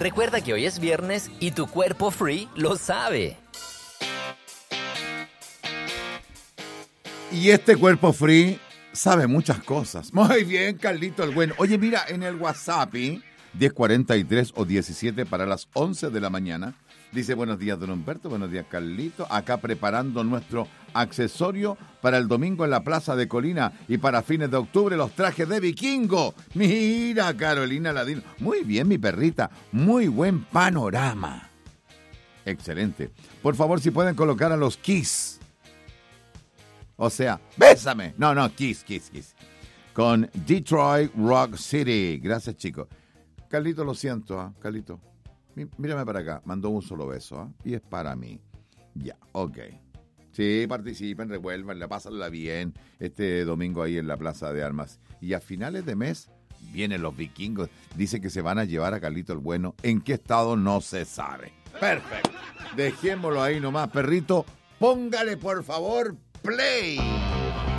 Recuerda que hoy es viernes y tu cuerpo free lo sabe. Y este cuerpo free sabe muchas cosas. Muy bien, Carlito el bueno. Oye, mira, en el WhatsApp, 10:43 o 17 para las 11 de la mañana, dice: buenos días, don Humberto, buenos días, Carlito. Acá preparando nuestro accesorio para el domingo en la Plaza de Colina y para fines de octubre los trajes de vikingo. Mira, Carolina Ladino. Muy bien, mi perrita. Muy buen panorama. Excelente. Por favor, si pueden colocar a los Kiss. O sea, bésame. No, Kiss. Con Detroit Rock City. Gracias, chicos. Carlito, lo siento, Carlito. Mírame para acá. Mandó un solo beso, y es para mí. Ya, ok. Sí, participen, revuelvan, pásenla bien este domingo ahí en la Plaza de Armas. Y a finales de mes vienen los vikingos. Dicen que se van a llevar a Carlito el Bueno. ¿En qué estado? No se sabe. Perfecto. Dejémoslo ahí nomás, perrito. Póngale, por favor, play.